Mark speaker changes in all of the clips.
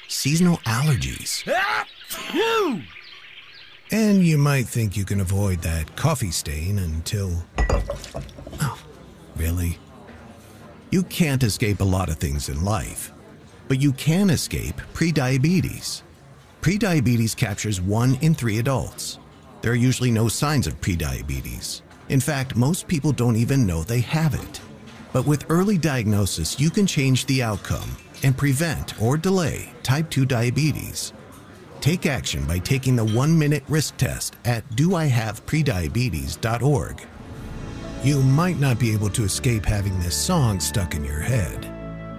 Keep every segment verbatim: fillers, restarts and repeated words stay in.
Speaker 1: seasonal allergies. And you might think you can avoid that coffee stain until... Oh, really? You can't escape a lot of things in life, but you can escape prediabetes. Prediabetes captures one in three adults. There are usually no signs of prediabetes. In fact, most people don't even know they have it. But with early diagnosis, you can change the outcome and prevent or delay type two diabetes. Take action by taking the one-minute risk test at do I have prediabetes dot org. You might not be able to escape having this song stuck in your head,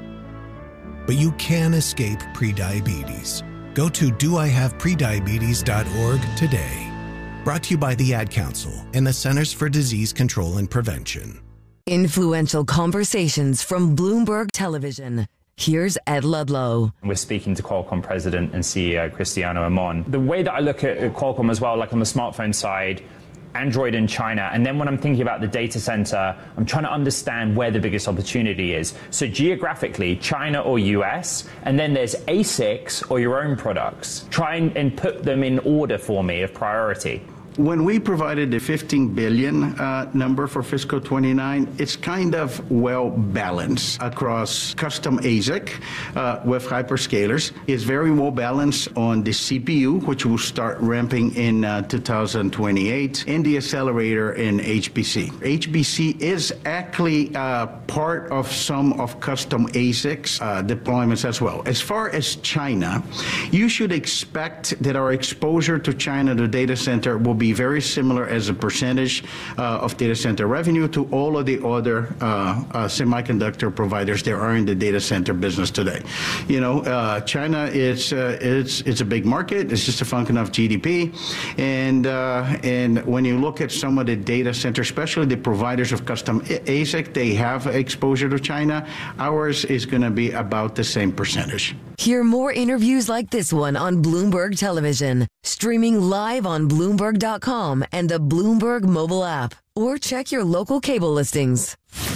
Speaker 1: but you can escape prediabetes. Go to do I have prediabetes dot org today. Brought to you by the Ad Council and the Centers for Disease Control and Prevention.
Speaker 2: Influential conversations from Bloomberg Television. Here's Ed Ludlow.
Speaker 3: We're speaking to Qualcomm President and C E O Cristiano Amon. The way that I look at Qualcomm as well, like on the smartphone side, Android in China, and then when I'm thinking about the data center, I'm trying to understand where the biggest opportunity is. So geographically, China or U S, and then there's A SICs or your own products. Try and, and put them in order for me of priority.
Speaker 4: When we provided the fifteen billion uh, number for fiscal twenty-nine, it's kind of well balanced across custom A S I C uh, with hyperscalers. It's very well balanced on the C P U, which will start ramping in uh, two thousand twenty-eight, and the accelerator in H P C. H P C is actually uh, part of some of custom A S I Cs uh, deployments as well. As far as China, you should expect that our exposure to China, the data center, will be very similar as a percentage uh, of data center revenue to all of the other uh, uh, semiconductor providers that are in the data center business today. You know, uh, China is uh, it's it's a big market. It's just a function of G D P, and uh, and when you look at some of the data center, especially the providers of custom A S I C, they have exposure to China. Ours is going to be about the same percentage.
Speaker 2: Hear more interviews like this one on Bloomberg Television, streaming live on Bloomberg dot com and the Bloomberg mobile app, or check your local cable listings.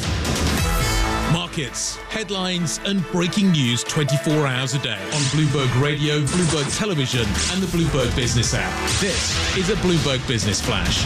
Speaker 5: Markets, headlines and breaking news twenty-four hours a day on Bloomberg Radio, Bloomberg Television and the Bloomberg Business app. This is a Bloomberg Business Flash.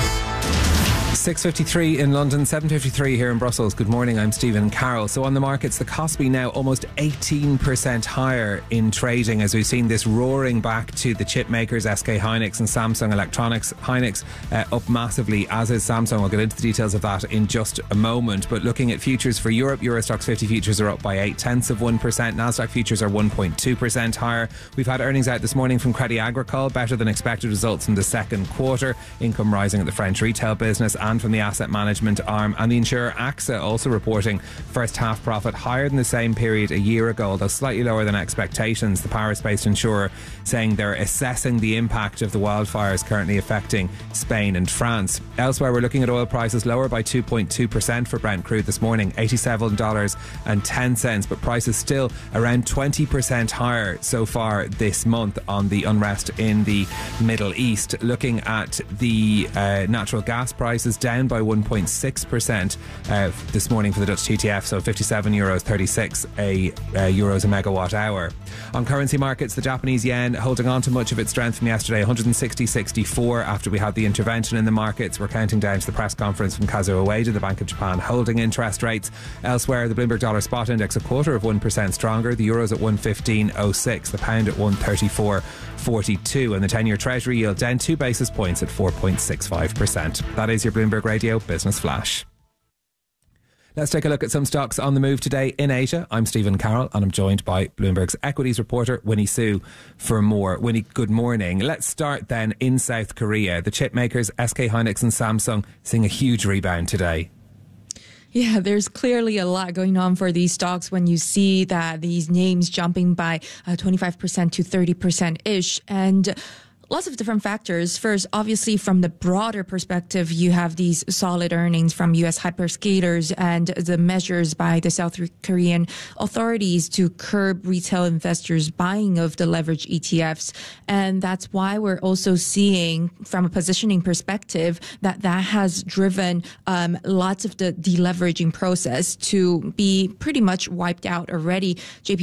Speaker 6: six fifty-three in London, seven fifty-three here in Brussels. Good morning, I'm Stephen Carroll. So on the markets, the Kospi now almost eighteen percent higher in trading as we've seen this roaring back to the chip makers, S K Hynix and Samsung Electronics. Hynix uh, up massively, as is Samsung. I'll get into the details of that in just a moment. But looking at futures for Europe, Eurostoxx fifty futures are up by eight tenths of one percent. Nasdaq futures are one point two percent higher. We've had earnings out this morning from Crédit Agricole, better than expected results in the second quarter. Income rising at the French retail business and from the asset management arm, and the insurer AXA also reporting first half profit higher than the same period a year ago, although slightly lower than expectations. The Paris-based insurer saying they're assessing the impact of the wildfires currently affecting Spain and France. Elsewhere, we're looking at oil prices lower by two point two percent for Brent crude this morning, eighty-seven dollars and ten cents, but prices still around twenty percent higher so far this month on the unrest in the Middle East. Looking at the uh, natural gas prices, down by one point six percent uh, this morning for the Dutch T T F, so fifty-seven euros thirty-six a, uh, euros a megawatt hour. On currency markets, the Japanese yen holding on to much of its strength from yesterday, one sixty sixty-four after we had the intervention in the markets. We're counting down to the press conference from Kazuo Ueda, the Bank of Japan, holding interest rates. Elsewhere, the Bloomberg dollar spot index a quarter of one percent stronger, the euro's at one fifteen oh six, the pound at one thirty-four forty-two, and the ten-year Treasury yield down two basis points at four point six five percent. That is your Bloomberg Radio Business Flash. Let's take a look at some stocks on the move today in Asia. I'm Stephen Carroll and I'm joined by Bloomberg's equities reporter Winnie Su for more. Winnie, good morning. Let's start then in South Korea. The chip makers S K Hynix and Samsung seeing a huge rebound today.
Speaker 7: Yeah, there's clearly a lot going on for these stocks when you see that these names jumping by uh, twenty-five percent to thirty percent-ish. And lots of different factors. First, obviously, from the broader perspective, you have these solid earnings from U S hyperscalers and the measures by the South Korean authorities to curb retail investors' buying of the leverage E T Fs. And that's why we're also seeing, from a positioning perspective, that that has driven um, lots of the deleveraging process to be pretty much wiped out already. J P